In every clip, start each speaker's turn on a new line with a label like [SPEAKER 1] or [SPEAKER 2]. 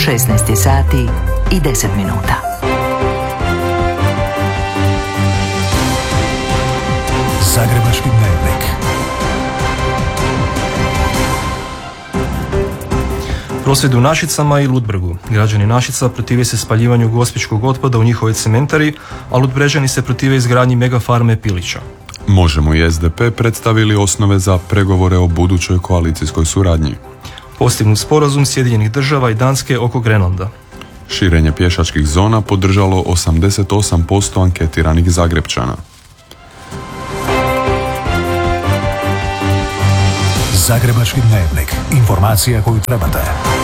[SPEAKER 1] 16 sati i 10 minuta.
[SPEAKER 2] Zagrebački dnevnik.
[SPEAKER 3] Prosvjedi u Našicama i Ludbregu. Građani Našica protive se spaljivanju gospićkog otpada u njihovoj cementari, a Ludbrežani se protive izgradnji megafarme Pilića.
[SPEAKER 4] Možemo i SDP predstavili osnove za pregovore o budućoj koalicijskoj suradnji.
[SPEAKER 3] Postignut sporazum Sjedinjenih država i Danske oko Grenlanda.
[SPEAKER 4] Širenje pješačkih zona podržalo 88% anketiranih Zagrepčana.
[SPEAKER 2] Zagrebački dnevnik. Informacija koju trebate.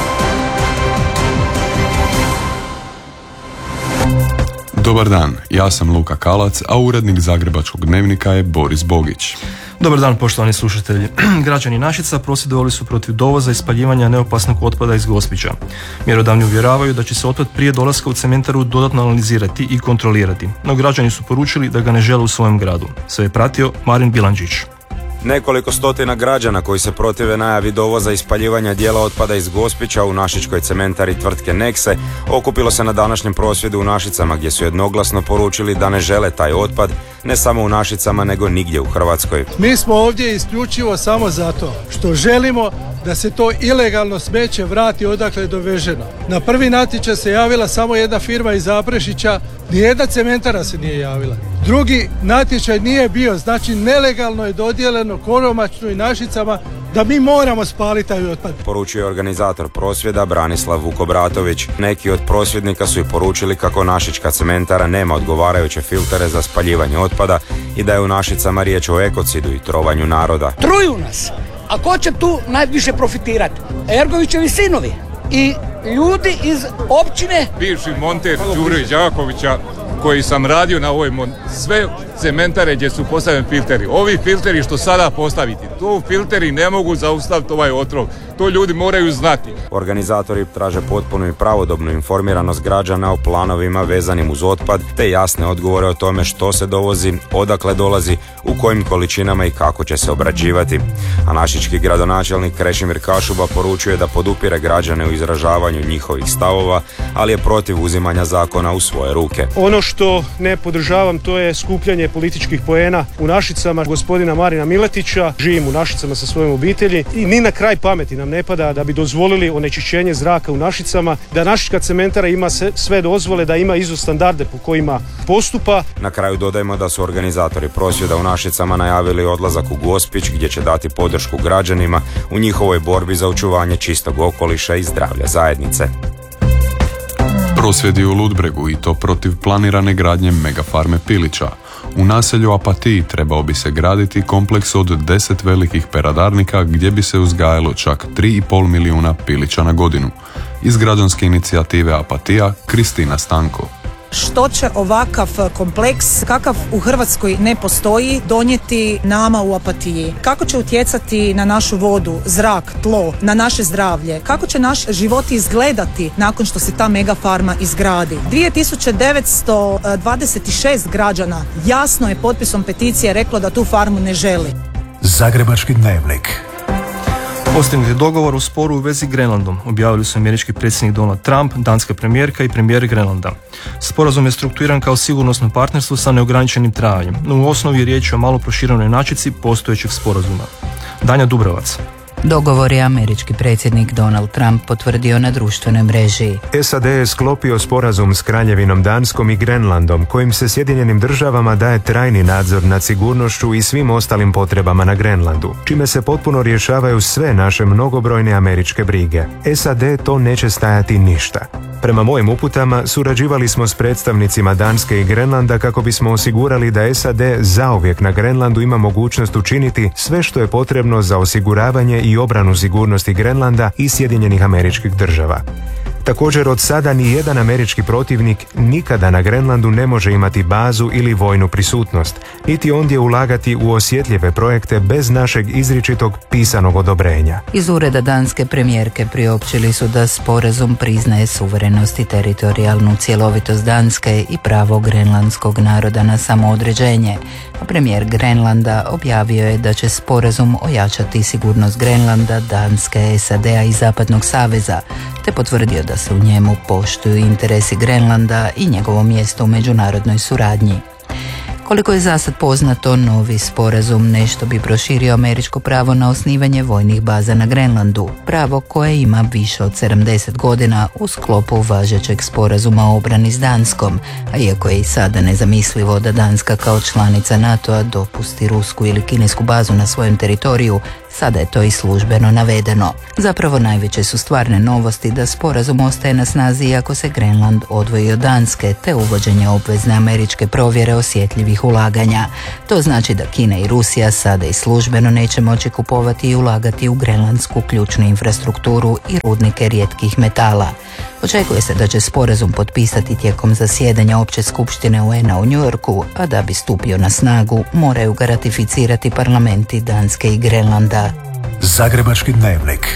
[SPEAKER 4] Dobar dan, ja sam Luka Kalac, a urednik Zagrebačkog dnevnika je Boris Bogić.
[SPEAKER 3] Dobar dan, poštovani slušatelji. Građani Našica prosvjedovali su protiv dovoza i spaljivanja neopasnog otpada iz Gospića. Mjerodavni uvjeravaju da će se otpad prije dolaska u cementaru dodatno analizirati i kontrolirati, no građani su poručili da ga ne žele u svojem gradu. Sve je pratio Marin Bilandžić.
[SPEAKER 5] Nekoliko stotina građana koji se protive najavi dovoza i spaljivanja dijela otpada iz Gospića u našičkoj cementari tvrtke Nexe okupilo se na današnjem prosvjedu u Našicama, gdje su jednoglasno poručili da ne žele taj otpad, ne samo u Našicama nego nigdje u Hrvatskoj.
[SPEAKER 6] Mi smo ovdje isključivo samo zato što želimo da se to ilegalno smeće vrati odakle je doveženo. Na prvi natječaj se javila samo jedna firma iz Zaprešića, nijedna cementara se nije javila. Drugi natječaj nije bio, znači nelegalno je dodijeljeno Koromačnu i Našicama da mi moramo spaliti taj otpad.
[SPEAKER 5] Poručio je organizator prosvjeda Branislav Vukobratović. Neki od prosvjednika su i poručili kako našička cementara nema odgovarajuće filtere za spaljivanje otpada i da je u Našicama riječ o ekocidu i trovanju naroda.
[SPEAKER 7] Truju nas! A ko će tu najviše profitirati? Ergovićevi sinovi i ljudi iz općine.
[SPEAKER 8] Bivši monter Đure Đakovića, koji sam radio na ovoj sve cementare gdje su postavljeni filteri. Ovi filteri što sada postaviti, tu filteri ne mogu zaustaviti ovaj otrov. To ljudi moraju znati.
[SPEAKER 5] Organizatori traže potpunu i pravodobnu informiranost građana o planovima vezanim uz otpad, te jasne odgovore o tome što se dovozi, odakle dolazi, u kojim količinama i kako će se obrađivati. A našički gradonačelnik Krešimir Kašuba poručuje da podupire građane u izražavanju njihovih stavova, ali je protiv uzimanja zakona u svoje ruke.
[SPEAKER 9] Ono što ne podržavam, to je skupljanje političkih poena u Našicama gospodina Marina Miletića. Živim u Našicama sa svojom obitelji i ni na kraj pameti nam ne pada da bi dozvolili onečišćenje zraka u Našicama, da našička cementara ima sve dozvole, da ima ISO standarde po kojima postupa.
[SPEAKER 5] Na kraju dodajemo da su organizatori prosvjeda u Našicama najavili odlazak u Gospić, gdje će dati podršku građanima u njihovoj borbi za očuvanje čistog okoliša i zdravlja zajednice.
[SPEAKER 4] Prosvjedi u Ludbregu, i to protiv planirane gradnje megafarme Pilića. U naselju Apatiji trebao bi se graditi kompleks od 10 velikih peradarnika gdje bi se uzgajalo čak 3,5 milijuna pilića na godinu. Iz građanske inicijative Apatija, Kristina Stanko.
[SPEAKER 10] Što će ovakav kompleks, kakav u Hrvatskoj ne postoji, donijeti nama u Apatiji? Kako će utjecati na našu vodu, zrak, tlo, na naše zdravlje? Kako će naš život izgledati nakon što se ta megafarma izgradi? 2926 građana jasno je potpisom peticije reklo da tu farmu ne želi.
[SPEAKER 2] Zagrebački dnevnik.
[SPEAKER 3] Postignut je dogovor u sporu u vezi Grenlandom, objavili su američki predsjednik Donald Trump, danska premijerka i premijer Grenlanda. Sporazum je strukturiran kao sigurnosno partnerstvo sa neograničenim trajanjem, no u osnovi je riječ o malo proširenoj inačici postojećeg sporazuma. Danja Dubrovac.
[SPEAKER 11] Dogovor je američki predsjednik Donald Trump potvrdio na društvenoj mreži.
[SPEAKER 12] SAD je sklopio sporazum s Kraljevinom Danskom i Grenlandom, kojim se Sjedinjenim državama daje trajni nadzor nad sigurnošću i svim ostalim potrebama na Grenlandu, čime se potpuno rješavaju sve naše mnogobrojne američke brige. SAD to neće stajati ništa. Prema mojim uputama, surađivali smo s predstavnicima Danske i Grenlanda kako bismo osigurali da SAD zauvijek na Grenlandu ima mogućnost učiniti sve što je potrebno za osiguravanje i obranu sigurnosti Grenlanda i Sjedinjenih Američkih Država. Također, od sada ni jedan američki protivnik nikada na Grenlandu ne može imati bazu ili vojnu prisutnost, niti ondje ulagati u osjetljive projekte bez našeg izričitog pisanog odobrenja.
[SPEAKER 11] Iz ureda danske premijerke priopćili su da sporazum priznaje suverenost i teritorijalnu cjelovitost Danske i pravo grenlandskog naroda na samoodređenje. A premijer Grenlanda objavio je da će sporazum ojačati sigurnost Grenlanda, Danske, SAD-a i Zapadnog saveza, te potvrdio da se u njemu poštuju interesi Grenlanda i njegovo mjesto u međunarodnoj suradnji. Koliko je zasad poznato, novi sporazum nešto bi proširio američko pravo na osnivanje vojnih baza na Grenlandu, pravo koje ima više od 70 godina u sklopu važećeg sporazuma o obrani s Danskom, a iako je i sada nezamislivo da Danska kao članica NATO-a dopusti rusku ili kinesku bazu na svojem teritoriju, sada je to i službeno navedeno. Zapravo najveće su stvarne novosti da sporazum ostaje na snazi iako se Grenland odvoji od Danske, te uvođenje obvezne američke provjere osjetljivih ulaganja. To znači da Kina i Rusija sada i službeno neće moći kupovati i ulagati u grenlandsku ključnu infrastrukturu i rudnike rijetkih metala. Očekuje se da će sporazum potpisati tijekom zasjedanja Opće skupštine UN-a u New Yorku, a da bi stupio na snagu moraju ga ratificirati parlamenti Danske i Grenlanda.
[SPEAKER 2] Zagrebački dnevnik.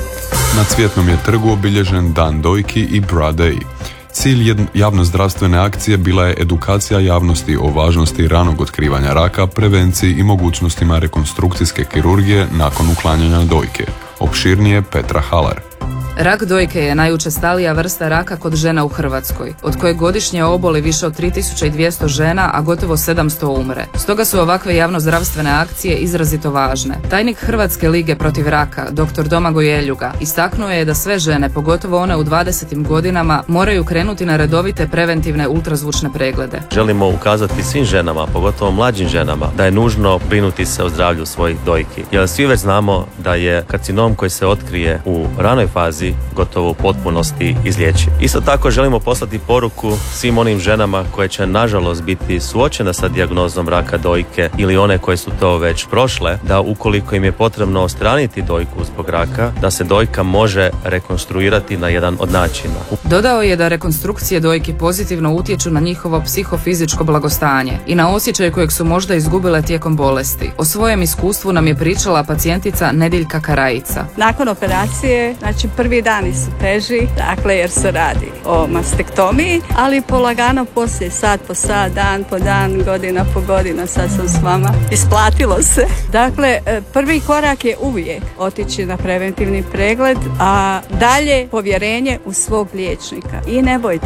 [SPEAKER 4] Na Cvjetnom je trgu obilježen Dan dojki i Bra Day. Cilj javnozdravstvene akcije bila je edukacija javnosti o važnosti ranog otkrivanja raka, prevenciji i mogućnostima rekonstrukcijske kirurgije nakon uklanjanja dojke. Opširnije Petra Halar.
[SPEAKER 13] Rak dojke je najučestalija vrsta raka kod žena u Hrvatskoj, od koje godišnje oboli više od 3200 žena, a gotovo 700 umre. Stoga su ovakve javnozdravstvene akcije izrazito važne. Tajnik Hrvatske lige protiv raka, dr. Domagoj Eljuga, istaknuo je da sve žene, pogotovo one u 20. godinama, moraju krenuti na redovite preventivne ultrazvučne preglede.
[SPEAKER 14] Želimo ukazati svim ženama, pogotovo mlađim ženama, da je nužno brinuti se o zdravlju svojih dojki. Jer svi već znamo da je karcinom koji se otkrije u ranoj fazi gotovo u potpunosti izliječiv. Isto tako želimo poslati poruku svim onim ženama koje će nažalost biti suočene sa dijagnozom raka dojke ili one koje su to već prošle, da ukoliko im je potrebno odstraniti dojku zbog raka, da se dojka može rekonstruirati na jedan od načina.
[SPEAKER 13] Dodao je da rekonstrukcije dojki pozitivno utječu na njihovo psihofizičko blagostanje i na osjećaj kojeg su možda izgubile tijekom bolesti. O svojem iskustvu nam je pričala pacijentica Nediljka Karajica.
[SPEAKER 15] Nakon operacije, znači prvi dani su teži, dakle jer se radi o mastektomiji, ali polagano poslije, sat po sat, dan po dan, godina po godina, sad sam s vama. Isplatilo se. Dakle, prvi korak je uvijek otići na preventivni pregled, a dalje povjerenje u svog liječnika. I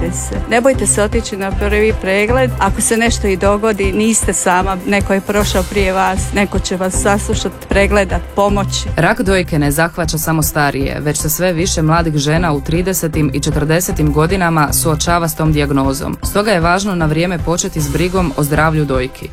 [SPEAKER 15] ne bojte se otići na prvi pregled. Ako se nešto i dogodi, niste sama, neko je prošao prije vas, neko će vas saslušati, pregledat, pomoći.
[SPEAKER 13] Rak dojke ne zahvaća samo starije, već se sve više mladih žena u 30. i 40. godinama suočava s tom dijagnozom. Stoga je važno na vrijeme početi s brigom o zdravlju dojki.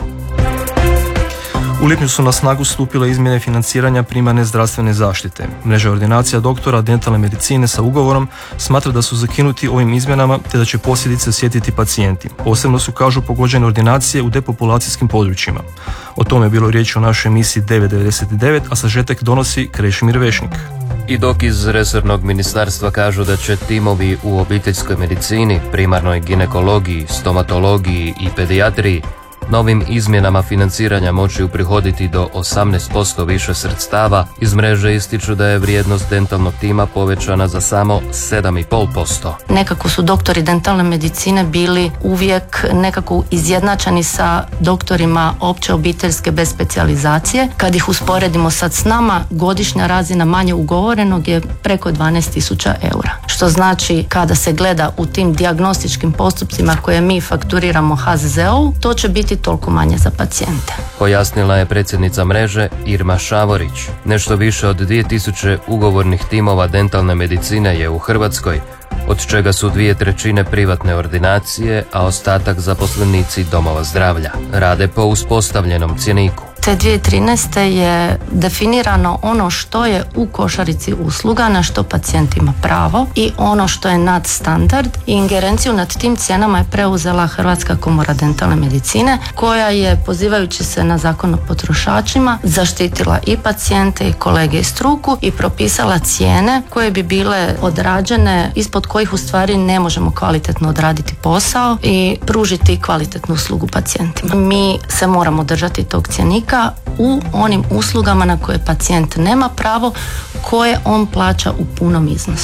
[SPEAKER 3] U lipnju su na snagu stupile izmjene financiranja primarne zdravstvene zaštite. Mreža ordinacija doktora dentalne medicine sa ugovorom smatra da su zakinuti ovim izmjenama te da će posljedice osjetiti pacijenti. Posebno su, kažu, pogođene ordinacije u depopulacijskim područjima. O tome je bilo riječi u našoj emisiji 999, a sažetak donosi Krešimir Vešnik.
[SPEAKER 16] I dok iz resornog ministarstva kažu da će timovi u obiteljskoj medicini, primarnoj ginekologiji, stomatologiji i pedijatriji novim izmjenama financiranja moći uprihoditi do 18% više sredstava, iz mreže ističu da je vrijednost dentalnog tima povećana za samo 7,5%.
[SPEAKER 17] Nekako su doktori dentalne medicine bili uvijek nekako izjednačeni sa doktorima opće obiteljske bez specijalizacije. Kad ih usporedimo sad s nama, godišnja razina manje ugovorenog je preko 12.000 eura. Što znači kada se gleda u tim dijagnostičkim postupcima koje mi fakturiramo HZZO, to će biti toliko manje za pacijente.
[SPEAKER 16] Pojasnila je predsjednica mreže Irma Šavorić. Nešto više od 2000 ugovornih timova dentalne medicine je u Hrvatskoj, od čega su 2/3 privatne ordinacije, a ostatak zaposlenici domova zdravlja. Rade po uspostavljenom cjeniku.
[SPEAKER 17] Te 2013. je definirano ono što je u košarici usluga, na što pacijent ima pravo i ono što je nadstandard. I ingerenciju nad tim cijenama je preuzela Hrvatska komora dentalne medicine, koja je, pozivajući se na Zakon o potrošačima, zaštitila i pacijente i kolege i struku i propisala cijene koje bi bile odrađene, ispod kojih u stvari ne možemo kvalitetno odraditi posao i pružiti kvalitetnu uslugu pacijentima. Mi se moramo držati tog cjenika u onim uslugama na koje pacijent nema pravo, koje on plaća u punom iznosu.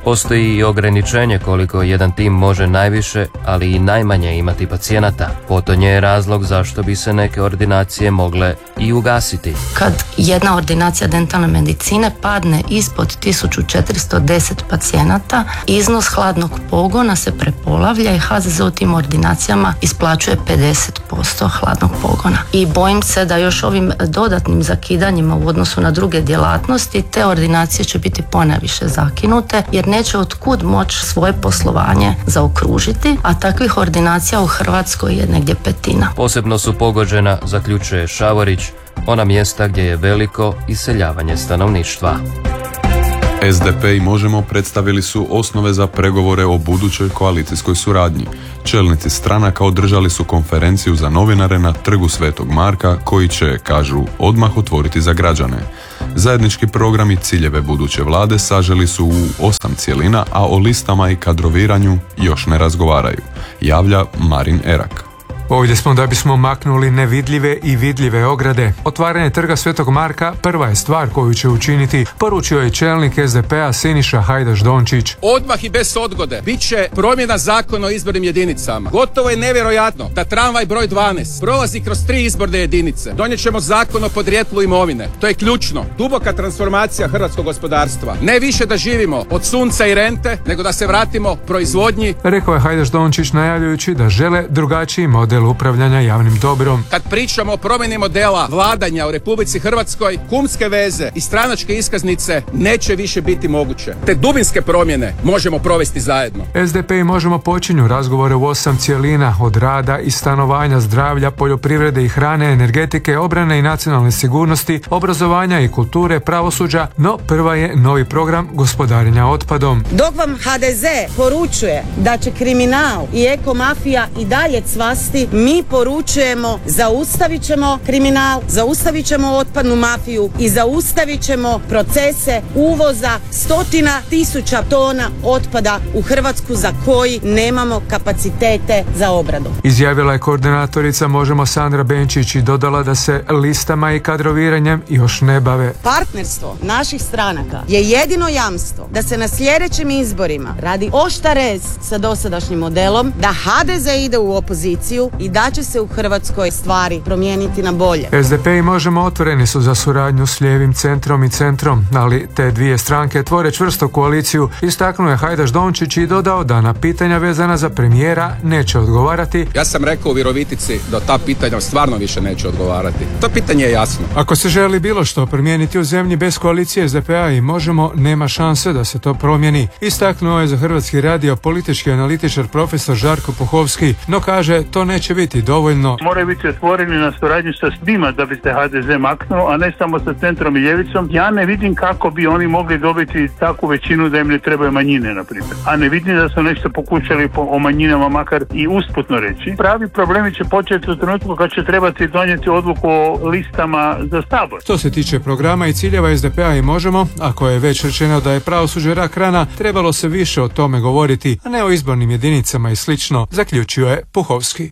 [SPEAKER 16] Postoji i ograničenje koliko jedan tim može najviše, ali i najmanje imati pacijenata. Potonje je razlog zašto bi se neke ordinacije mogle i ugasiti.
[SPEAKER 17] Kad jedna ordinacija dentalne medicine padne ispod 1410 pacijenata, iznos hladnog pogona se prepolavlja i HZZO tim ordinacijama isplaćuje 50% hladnog pogona. I bojim se da još ovim dodatnim zakidanjima u odnosu na druge djelatnosti te ordinacije će biti ponajviše zakinute jer neće otkud moći svoje poslovanje zaokružiti, a takvih ordinacija u Hrvatskoj je negdje 1/5.
[SPEAKER 16] Posebno su pogođena, zaključuje Šavorić, ona mjesta gdje je veliko iseljavanje stanovništva.
[SPEAKER 4] SDP i Možemo predstavili su osnove za pregovore o budućoj koalicijskoj suradnji. Čelnici stranaka održali su konferenciju za novinare na Trgu Svetog Marka koji će, kažu, odmah otvoriti za građane. Zajednički program i ciljeve buduće vlade saželi su u 8 cjelina, a o listama i kadroviranju još ne razgovaraju, javlja Marin Erak.
[SPEAKER 18] Ovdje smo da bismo maknuli nevidljive i vidljive ograde. Otvaranje Trga Svetog Marka prva je stvar koju će učiniti, poručio je čelnik SDP-a Siniša Hajdaš Dončić.
[SPEAKER 19] Odmah i bez odgode bit će promjena zakona o izbornim jedinicama. Gotovo je nevjerojatno da tramvaj broj 12 prolazi kroz 3 izborne jedinice. Donijet ćemo zakon o podrijetlu imovine. To je ključno. Duboka transformacija hrvatskog gospodarstva. Ne više da živimo od sunca i rente, nego da se vratimo proizvodnji.
[SPEAKER 18] Rekao je Hajdaš Dončić najavljujući da žele drugačiji model upravljanja javnim dobrom.
[SPEAKER 19] Kad pričamo o promjeni modela vladanja u Republici Hrvatskoj, kumske veze i stranačke iskaznice neće više biti moguće. Te dubinske promjene možemo provesti zajedno.
[SPEAKER 18] SDP i Možemo počinju razgovore u 8 cjelina, od rada i stanovanja, zdravlja, poljoprivrede i hrane, energetike, obrane i nacionalne sigurnosti, obrazovanja i kulture, pravosuđa, no prva je novi program gospodarenja otpadom.
[SPEAKER 20] Dok vam HDZ poručuje da će kriminal i ekomafija i dalje cvasti, mi poručujemo zaustavit ćemo kriminal, zaustavit ćemo otpadnu mafiju i zaustavit ćemo procese uvoza 100.000 tona otpada u Hrvatsku za koji nemamo kapacitete za obradu.
[SPEAKER 18] Izjavila je koordinatorica Možemo Sandra Benčić i dodala da se listama i kadroviranjem još ne bave.
[SPEAKER 20] Partnerstvo naših stranaka je jedino jamstvo da se na sljedećim izborima radi oštarez sa dosadašnjim modelom, da HDZ ide u opoziciju i da će se u Hrvatskoj stvari promijeniti na bolje.
[SPEAKER 18] SDP i Možemo otvoreni su za suradnju s lijevim centrom i centrom, ali te dvije stranke tvore čvrstu koaliciju, istaknuo je Hajdaš Dončić i dodao da na pitanja vezana za premijera neće odgovarati.
[SPEAKER 19] Ja sam rekao u Virovitici da ta pitanja stvarno više neće odgovarati. To pitanje je jasno.
[SPEAKER 18] Ako se želi bilo što promijeniti u zemlji bez koalicije SDP-a i Možemo, nema šanse da se to promijeni. Istaknuo je za Hrvatski radio politički analitičar profesor Žarko Puhovski, no kaže to neće biti dovoljno.
[SPEAKER 21] Moraju biti otvoreni na suradnju sa svima da bi se HDZ maknuo, a ne samo sa centrom i ljevicom. Ja ne vidim kako bi oni mogli dobiti takvu većinu da im ne trebaju manjine, na primjer. A ne vidim da su nešto pokušali o manjinama makar i usputno reći. Pravi problemi će početi u trenutku kad će trebati donijeti odluku o listama za Sabor.
[SPEAKER 18] Što se tiče programa i ciljeva SDP-a i Možemo, ako je već rečeno da je pravosuđe rak rana, trebalo se više o tome govoriti, a ne o izbornim jedinicama i slično, zaključio je Puhovski.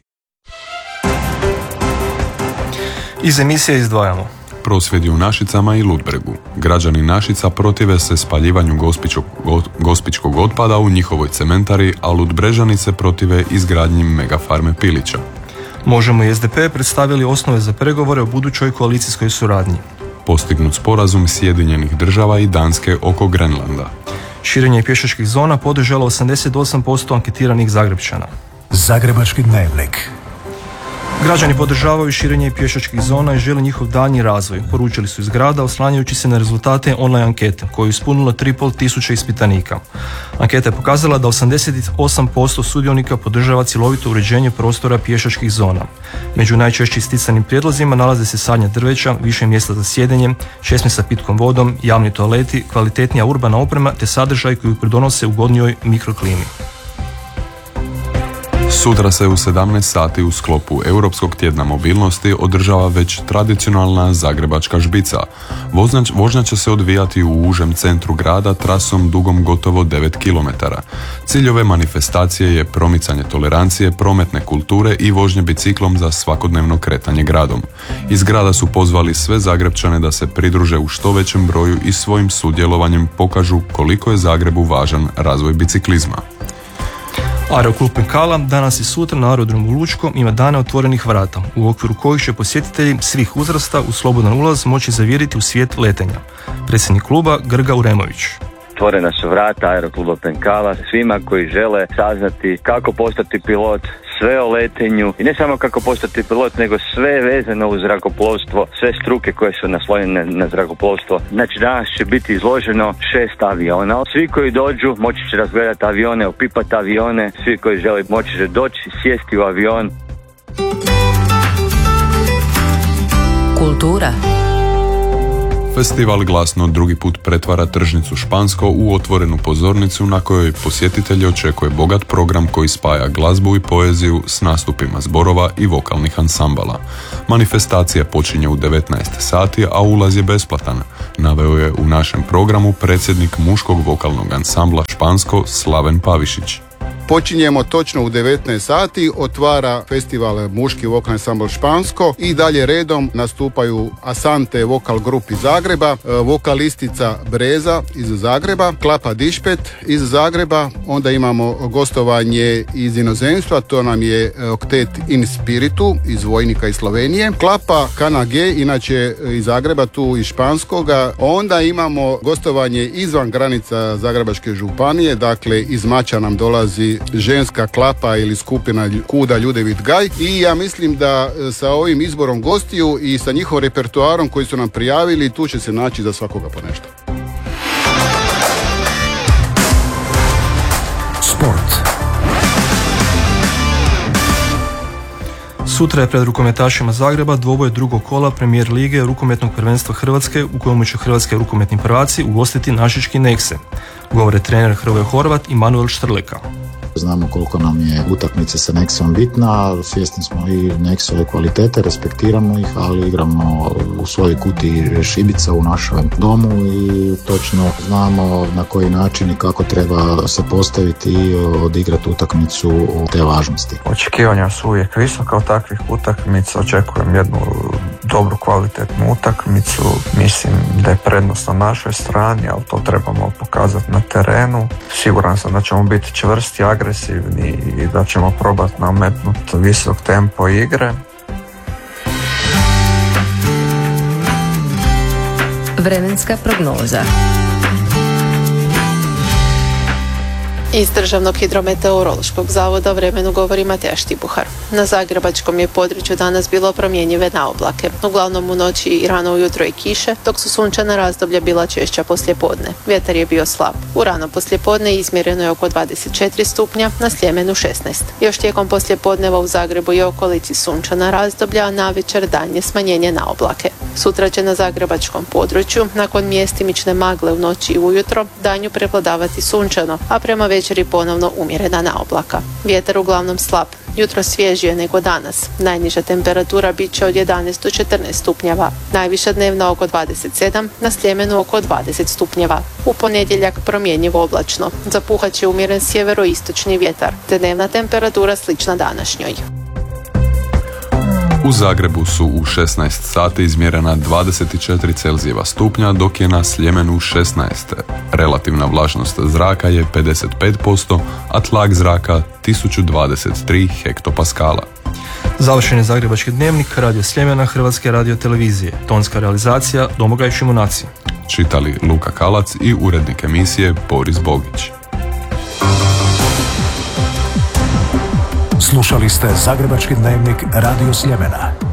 [SPEAKER 3] Iz emisije izdvajamo
[SPEAKER 4] prosvjedi u Našicama i Ludbregu. Građani Našica protive se spaljivanju gospičkog otpada u njihovoj cementari, a Ludbrežani se protive izgradnji megafarme Pilića.
[SPEAKER 3] Možemo i SDP predstavili osnove za pregovore o budućoj koalicijskoj suradnji.
[SPEAKER 4] Postignut sporazum Sjedinjenih država i Danske oko Grenlanda.
[SPEAKER 3] Širenje pješačkih zona podržalo 88% anketiranih Zagrepčana.
[SPEAKER 2] Zagrebački dnevnik.
[SPEAKER 3] Građani podržavaju širenje pješačkih zona i žele njihov daljnji razvoj. Poručili su iz grada oslanjajući se na rezultate online ankete koju je ispunilo 3.500 ispitanika. Anketa je pokazala da 88% sudionika podržava cjelovito uređenje prostora pješačkih zona. Među najčešće isticanim prijedlozima nalaze se sadnja drveća, više mjesta za sjedenje, česme sa pitkom vodom, javni toaleti, kvalitetnija urbana oprema te sadržaj koji pridonose ugodnijoj mikroklimi.
[SPEAKER 4] Sutra se u 17 sati u sklopu Europskog tjedna mobilnosti održava već tradicionalna zagrebačka žbica. Vožnja će se odvijati u užem centru grada trasom dugom gotovo 9 km. Cilj ove manifestacije je promicanje tolerancije, prometne kulture i vožnje biciklom za svakodnevno kretanje gradom. Iz grada su pozvali sve Zagrebčane da se pridruže u što većem broju i svojim sudjelovanjem pokažu koliko je Zagrebu važan razvoj biciklizma.
[SPEAKER 3] Aeroklub Penkala danas i sutra na aerodromu Lučko ima dane otvorenih vrata, u okviru kojih će posjetitelji svih uzrasta u slobodan ulaz moći zavjeriti u svijet letenja. Predsjednik kluba Grga Uremović.
[SPEAKER 1] Otvorena su vrata Aerokluba Penkala svima koji žele saznati kako postati pilot, sve o letenju i ne samo kako postati pilot, nego sve vezano uz zrakoplovstvo, sve struke koje su naslonjene na zrakoplovstvo. Znači danas će biti izloženo 6 aviona. Svi koji dođu moći će razgledati avione, opipati avione, svi koji žele moći će doći, sjesti u avion.
[SPEAKER 11] Kultura.
[SPEAKER 4] Festival Glasno drugi put pretvara tržnicu Špansko u otvorenu pozornicu na kojoj posjetitelji očekuje bogat program koji spaja glazbu i poeziju s nastupima zborova i vokalnih ansambala. Manifestacija počinje u 19 sati, a ulaz je besplatan, naveo je u našem programu predsjednik muškog vokalnog ansambla Špansko Slaven Pavišić.
[SPEAKER 22] Počinjemo točno u 19 sati, otvara festival muški vokalni ansambl Špansko i dalje redom nastupaju Asante vokal grup iz Zagreba, vokalistica Breza iz Zagreba, Klapa Dišpet iz Zagreba, onda imamo gostovanje iz inozemstva, to nam je oktet In Spiritu iz Vojnika iz Slovenije, Klapa Kanage, inače iz Zagreba, tu iz Španskoga, onda imamo gostovanje izvan granica Zagrebačke županije, dakle iz Mača nam dolazi ženska klapa ili skupina Kuda Ljudevit Gaj i ja mislim da sa ovim izborom gostiju i sa njihovim repertoarom koji su nam prijavili tu će se naći za svakoga po nešto.
[SPEAKER 2] Sport.
[SPEAKER 3] Sutra je pred rukometašima Zagreba dvoboj drugog kola premijer lige rukometnog prvenstva Hrvatske u kojemu će hrvatski rukometni prvaci ugostiti našički Nekse. Govore trener Hrvoje Horvat i Manuel Štrleka.
[SPEAKER 23] Znamo koliko nam je utakmica sa Nexom bitna, svjesni smo i Nexove kvalitete, respektiramo ih, ali igramo u svojoj kutiji šibica u našem domu i točno znamo na koji način i kako treba se postaviti i odigrati utakmicu u te važnosti.
[SPEAKER 24] Očekivanja su uvijek visoka od takvih utakmica, očekujem jednu dobru kvalitetnu utakmicu, mislim da je prednost na našoj strani, ali to trebamo pokazati na terenu. Siguran sam da ćemo biti čvrsti, agresivni i da ćemo probati nametnuti visok tempo igre.
[SPEAKER 25] Vremenska prognoza. Iz Državnog hidrometeorološkog zavoda o vremenu govori Mateja Štibuhar. Na zagrebačkom je području danas bilo promjenjive na oblake. Uglavnom u noći i rano ujutro i kiše, dok su sunčana razdoblja bila češća poslijepodne. Vjetar je bio slab. U rano poslijepodne izmjereno je oko 24 stupnja, na Sljemenu 16. Još tijekom poslijepodneva u Zagrebu i okolici sunčana razdoblja, a navečer daljnje smanjenje na oblake. Sutra će na zagrebačkom području, nakon mjestimične magle u noći i ujutro, danju prevladavati sunčano, a prema večeri ponovno umjerena na oblaka. Vjetar uglavnom slab, jutro svježije nego danas. Najniža temperatura bit će od 11 do 14 stupnjeva, najviša dnevna oko 27, na Sljemenu oko 20 stupnjeva. U ponedjeljak promjenjivo oblačno, zapuhat će umjeren sjeveroistočni vjetar, te dnevna temperatura slična današnjoj.
[SPEAKER 4] U Zagrebu su u 16 sati izmjerena 24 Celzijeva stupnja, dok je na Sljemenu 16. Relativna vlažnost zraka je 55%, a tlak zraka 1023 hektopaskala.
[SPEAKER 3] Završen je Zagrebački dnevnik, Radio Sljemena, Hrvatske radiotelevizije. Tonska realizacija Domagoj Šimunaci.
[SPEAKER 4] Čitali Luka Kalac i urednik emisije Boris Bogić.
[SPEAKER 2] Slušali ste Zagrebački dnevnik Radio Sljemena.